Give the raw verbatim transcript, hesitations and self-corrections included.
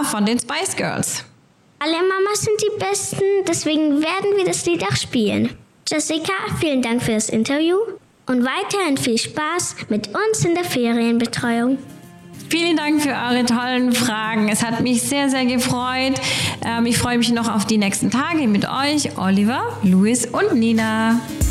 von den Spice Girls. Alle Mamas sind die Besten, deswegen werden wir das Lied auch spielen. Jessica, vielen Dank für das Interview und weiterhin viel Spaß mit uns in der Ferienbetreuung. Vielen Dank für eure tollen Fragen. Es hat mich sehr, sehr gefreut. Ähm, ich freue mich noch auf die nächsten Tage mit euch, Oliver, Luis und Nina.